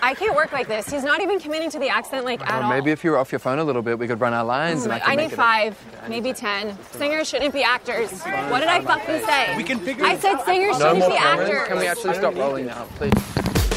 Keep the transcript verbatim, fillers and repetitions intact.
I can't work like this. He's not even committing to the accent, like, at Or all. maybe if you were off your phone a little bit, we could run our lines. Oh, and I, I, could I make need it five, a, maybe ten. Singers shouldn't be actors. What did I fucking say? We can figure I said singers No shouldn't more be comments. actors. Can we actually stop rolling now, please?